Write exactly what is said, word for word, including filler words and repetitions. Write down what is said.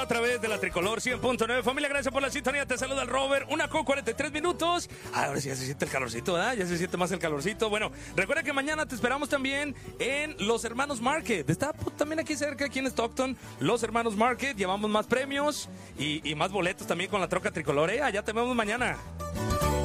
a través de la Tricolor cien punto nueve. Familia, gracias por la sintonía. Te saluda el Robert. Una con cuarenta y tres minutos. Ah, ahora sí ya se siente el calorcito, ¿verdad? Ya se siente más el calorcito. Bueno, recuerda que mañana te esperamos también en Los Hermanos Market. Está también aquí cerca, aquí en Stockton. Los Hermanos Market. Llevamos más premios y, y más boletos también con la troca Tricolor. ¿eh? Allá te vemos mañana.